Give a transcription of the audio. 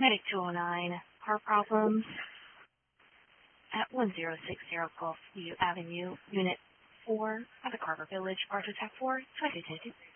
Medic 209, car problems at 1060 Gulfview Avenue, Unit 4 of the Carver Village, Arthur Tech 4, 2022.